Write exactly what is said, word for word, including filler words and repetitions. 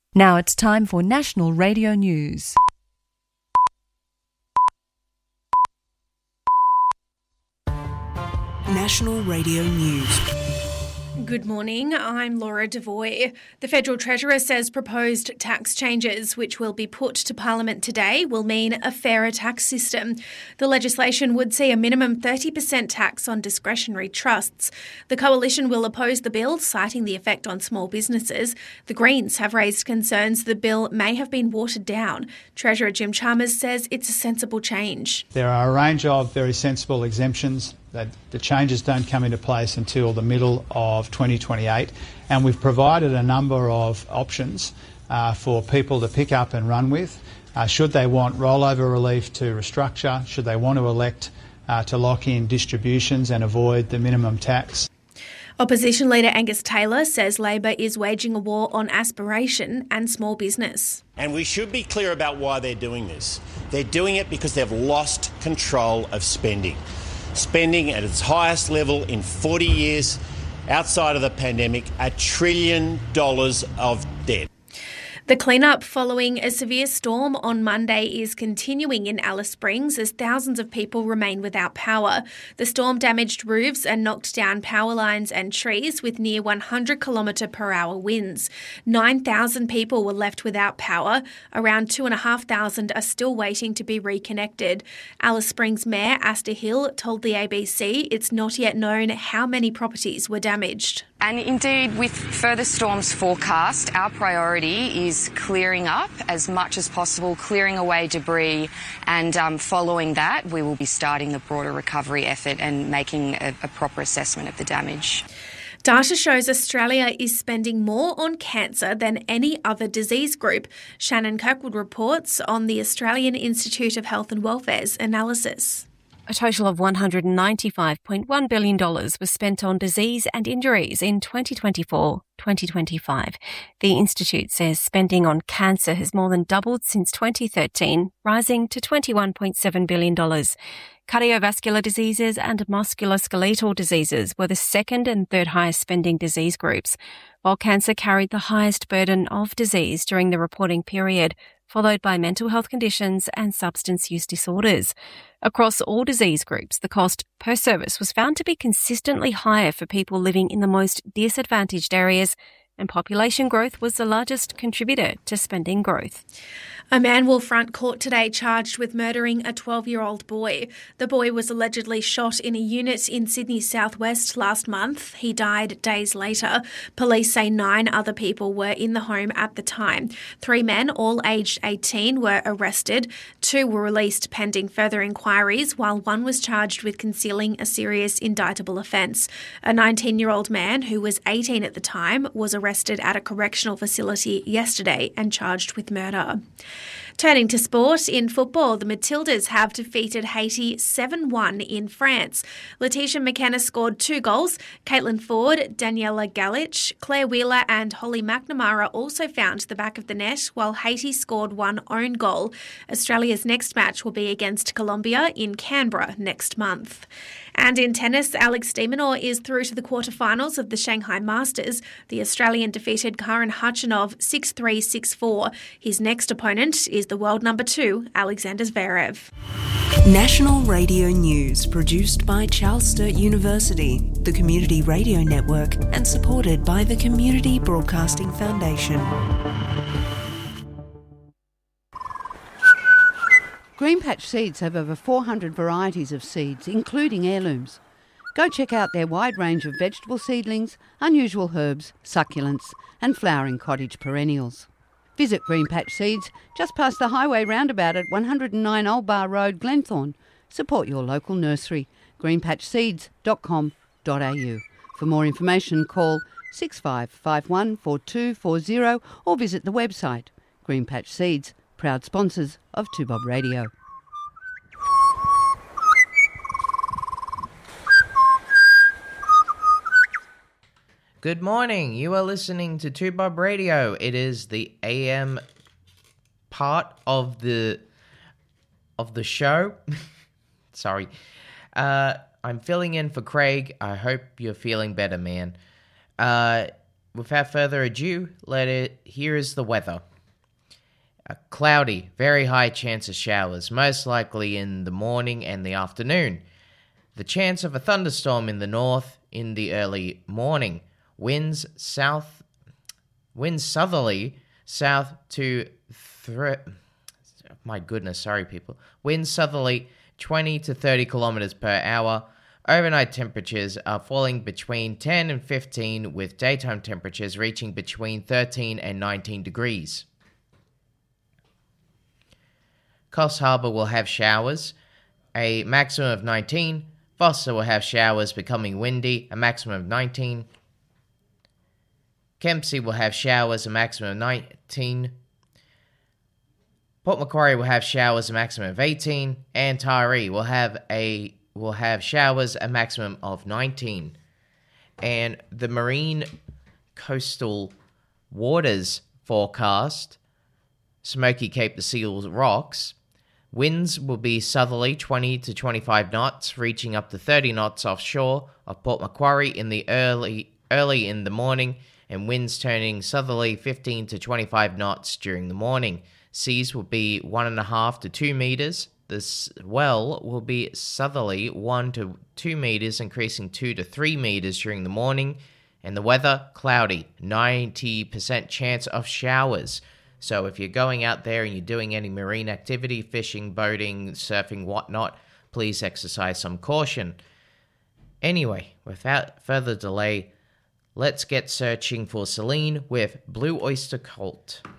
Now it's time for National Radio News. National Radio News. Good morning, I'm Laura Devoy. The Federal Treasurer says proposed tax changes, which will be put to Parliament today, will mean a fairer tax system. The legislation would see a minimum thirty percent tax on discretionary trusts. The Coalition will oppose the bill, citing the effect on small businesses. The Greens have raised concerns the bill may have been watered down. Treasurer Jim Chalmers says it's a sensible change. There are a range of very sensible exemptions. That the changes don't come into place until the middle of twenty twenty-eight, and we've provided a number of options uh, for people to pick up and run with. Uh, should they want rollover relief to restructure, should they want to elect uh, to lock in distributions and avoid the minimum tax. Opposition Leader Angus Taylor says Labor is waging a war on aspiration and small business. And we should be clear about why they're doing this. They're doing it because they've lost control of spending. Spending at its highest level in forty years, outside of the pandemic, a trillion dollars of debt. The clean-up following a severe storm on Monday is continuing in Alice Springs as thousands of people remain without power. The storm damaged roofs and knocked down power lines and trees with near one hundred kilometre per hour winds. nine thousand people were left without power. Around two thousand five hundred are still waiting to be reconnected. Alice Springs Mayor Asta Hill told the A B C it's not yet known how many properties were damaged. And indeed, with further storms forecast, our priority is clearing up as much as possible, clearing away debris, and um, following that, we will be starting the broader recovery effort and making a, a proper assessment of the damage. Data shows Australia is spending more on cancer than any other disease group. Shannon Kirkwood reports on the Australian Institute of Health and Welfare's analysis. A total of one hundred ninety-five point one billion dollars was spent on disease and injuries in twenty twenty-four twenty twenty-five. The Institute says spending on cancer has more than doubled since twenty thirteen, rising to twenty-one point seven billion dollars. Cardiovascular diseases and musculoskeletal diseases were the second and third highest spending disease groups, while cancer carried the highest burden of disease during the reporting period, followed by mental health conditions and substance use disorders. Across all disease groups, the cost per service was found to be consistently higher for people living in the most disadvantaged areas, and population growth was the largest contributor to spending growth. A man will front court today charged with murdering a twelve-year-old boy. The boy was allegedly shot in a unit in Sydney's southwest last month. He died days later. Police say nine other people were in the home at the time. Three men, all aged eighteen, were arrested. Two were released pending further inquiries, while one was charged with concealing a serious indictable offence. A nineteen-year-old man, who was eighteen at the time, was arrested at a correctional facility yesterday and charged with murder. Turning to sport, in football, the Matildas have defeated Haiti seven one in France. Letitia McKenna scored two goals. Caitlin Ford, Daniela Galich, Claire Wheeler and Holly McNamara also found the back of the net, while Haiti scored one own goal. Australia's next match will be against Colombia in Canberra next month. And in tennis, Alex de Minaur is through to the quarterfinals of the Shanghai Masters. The Australian defeated Karen Khachanov six three, six four. His next opponent is the world number two, Alexander Zverev. National Radio News, produced by Charles Sturt University, the Community Radio Network, and supported by the Community Broadcasting Foundation. Greenpatch Seeds have over four hundred varieties of seeds, including heirlooms. Go check out their wide range of vegetable seedlings, unusual herbs, succulents and flowering cottage perennials. Visit Greenpatch Seeds just past the highway roundabout at one oh nine Old Bar Road, Glenthorne. Support your local nursery, greenpatch seeds dot com dot a u. For more information, call six five five one, four two four zero or visit the website. Greenpatch Seeds, proud sponsors of two Bob Radio. Good morning. You are listening to two Bob Radio. It is the A M part of the of the show. Sorry. Uh, I'm filling in for Craig. I hope you're feeling better, man. Uh, without further ado, let it. Here is the weather. Uh, cloudy, very high chance of showers, most likely in the morning and the afternoon. The chance of a thunderstorm in the north in the early morning. Winds south, winds southerly, south to three. My goodness, sorry people. Winds southerly, twenty to thirty kilometers per hour. Overnight temperatures are falling between ten and fifteen, with daytime temperatures reaching between thirteen and nineteen degrees. Coffs Harbour will have showers, a maximum of nineteen. Foster will have showers becoming windy, a maximum of nineteen. Kempsey will have showers, a maximum of nineteen. Port Macquarie will have showers, a maximum of eighteen. And Taree will have a will have showers, a maximum of nineteen. And the marine coastal waters forecast, Smoky Cape to Seals Rocks, winds will be southerly twenty to twenty-five knots, reaching up to thirty knots offshore of Port Macquarie in the early early in the morning, and winds turning southerly fifteen to twenty-five knots during the morning. Seas will be one and a half to two meters. The swell will be southerly one to two meters, increasing two to three meters during the morning. And the weather, cloudy, ninety percent chance of showers. So if you're going out there and you're doing any marine activity, fishing, boating, surfing, whatnot, please exercise some caution. Anyway, without further delay, let's get searching for Celine with Blue Oyster Cult.